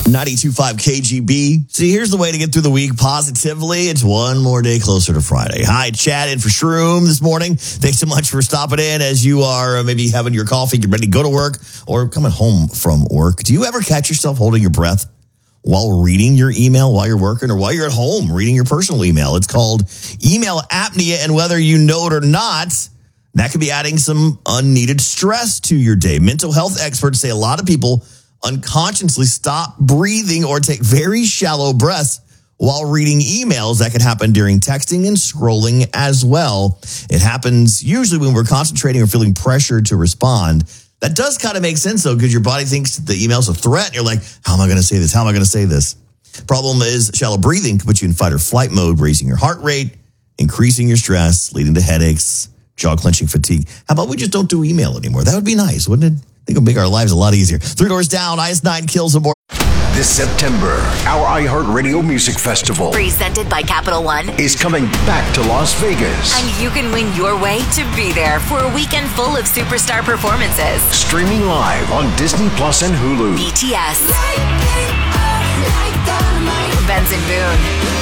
92.5 KGB. See, here's the way to get through the week positively. It's one more day closer to Friday. Hi, Chad in for Shroom this morning. Thanks so much for stopping in as you are maybe having your coffee, getting ready to go to work, or coming home from work. Do you ever catch yourself holding your breath while reading your email while you're working, or while you're at home reading your personal email? It's called email apnea, and whether you know it or not, that could be adding some unneeded stress to your day. Mental health experts say a lot of people unconsciously stop breathing or take very shallow breaths while reading emails. That could happen during texting and scrolling as well. It happens usually when we're concentrating or feeling pressure to respond. That does kind of make sense, though, because your body thinks the email's a threat. And you're like, how am I going to say this? How am I going to say this? Problem is, shallow breathing can put you in fight or flight mode, raising your heart rate, increasing your stress, leading to headaches, jaw-clenching fatigue. How about we just don't do email anymore? That would be nice, wouldn't it? I think it would make our lives a lot easier. 3 Doors Down, IS9 kills a more. This September, our iHeartRadio Music Festival, presented by Capital One, is coming back to Las Vegas. And you can win your way to be there for a weekend full of superstar performances. Streaming live on Disney Plus and Hulu. BTS, Benson Boone,